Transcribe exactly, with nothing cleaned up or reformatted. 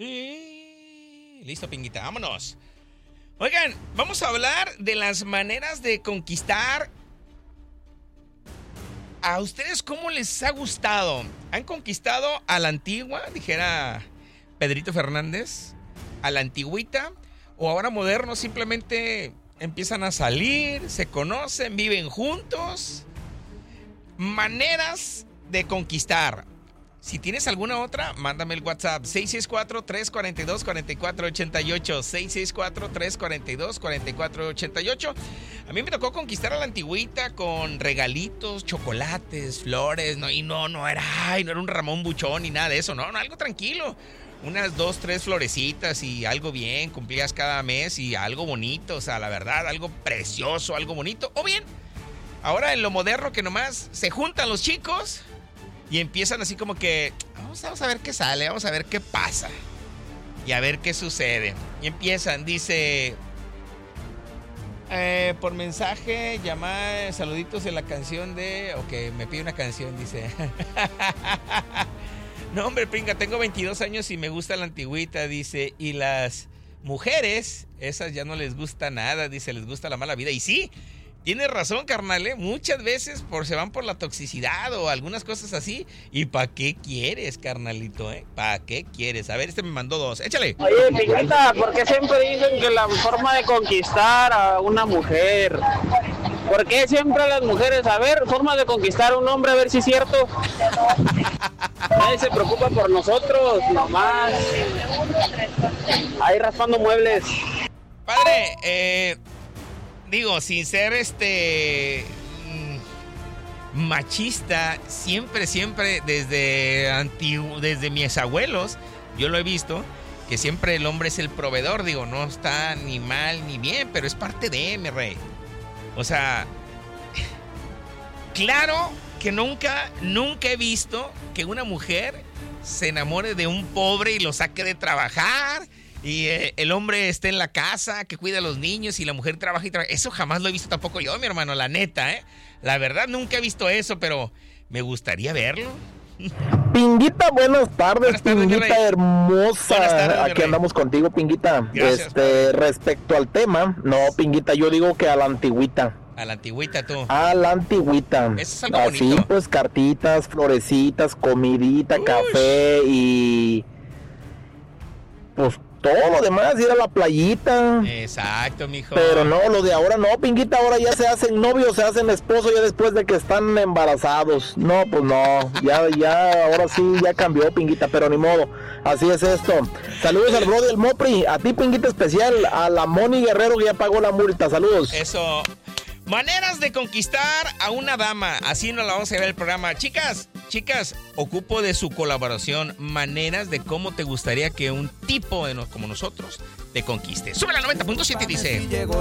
Y... Listo, Pinguita, vámonos. Oigan, vamos a hablar de las maneras de conquistar. ¿A ustedes cómo les ha gustado? ¿Han conquistado a la antigua, dijera Pedrito Fernández? ¿A la antigüita? ¿O ahora modernos simplemente empiezan a salir, se conocen, viven juntos? Maneras de conquistar. Si tienes alguna otra, mándame el WhatsApp seis seis cuatro, tres cuatro dos, cuatro cuatro ocho ocho, seis seis cuatro, tres cuatro dos, cuatro cuatro ocho ocho. A mí me tocó conquistar a la antigüita con regalitos, chocolates, flores, no, y no, no era, ay, no era un Ramón Buchón ni nada de eso, no, no, algo tranquilo. Unas dos, tres florecitas y algo bien, cumplías cada mes y algo bonito, o sea, la verdad, algo precioso, algo bonito. O bien, ahora en lo moderno que nomás se juntan los chicos y empiezan así como que, vamos, vamos a ver qué sale, vamos a ver qué pasa. Y a ver qué sucede. Y empiezan, dice, eh, por mensaje, llamar, saluditos en la canción de... Ok, me pide una canción, dice. No, hombre, pringa, tengo veintidós años y me gusta la antigüita, dice. Y las mujeres, esas ya no les gusta nada, dice, les gusta la mala vida. Y sí, tienes razón, carnal, ¿eh? Muchas veces por, se van por la toxicidad o algunas cosas así. ¿Y para qué quieres, carnalito, eh? ¿Para qué quieres? A ver, este me mandó dos. Échale. Oye, Pinguita, ¿por qué siempre dicen que la forma de conquistar a una mujer? ¿Por qué siempre las mujeres? A ver, forma de conquistar a un hombre, a ver si es cierto. Nadie se preocupa por nosotros, nomás. Ahí raspando muebles. Padre, eh... digo, sin ser este machista, siempre, siempre desde antiguo, desde mis abuelos, yo lo he visto, que siempre el hombre es el proveedor. Digo, no está ni mal ni bien, pero es parte de mi rey. O sea, claro que nunca, nunca he visto que una mujer se enamore de un pobre y lo saque de trabajar. Y eh, el hombre esté en la casa, que cuida a los niños y la mujer trabaja y trabaja. Eso jamás lo he visto tampoco yo, mi hermano, la neta, ¿eh? La verdad, nunca he visto eso, pero me gustaría verlo. Pinguita, buenas tardes, buenas tardes, Pinguita hermosa. Buenas tardes, aquí andamos contigo, Pinguita. Gracias, este, padre. Respecto al tema, no, Pinguita, yo digo que a la antigüita. A la antigüita, tú. A la antigüita. Eso es algo Así, bonito. pues, cartitas, florecitas, comidita, Uy. café y... pues todo lo demás, ir a la playita. Exacto, mijo. Pero no, lo de ahora no, Pinguita, ahora ya se hacen novios, se hacen esposos ya después de que están embarazados. No, pues no, ya, ya, ahora sí, ya cambió, Pinguita, pero ni modo, así es esto. Saludos al Brody, el Mopri, a ti, Pinguita, especial, a la Moni Guerrero que ya pagó la multa, saludos. Eso. Maneras de conquistar a una dama. Así nos la vamos a ver el programa. Chicas, chicas, ocupo de su colaboración. Maneras de cómo te gustaría que un tipo de no, como nosotros te conquiste. Sube la noventa punto siete y dice...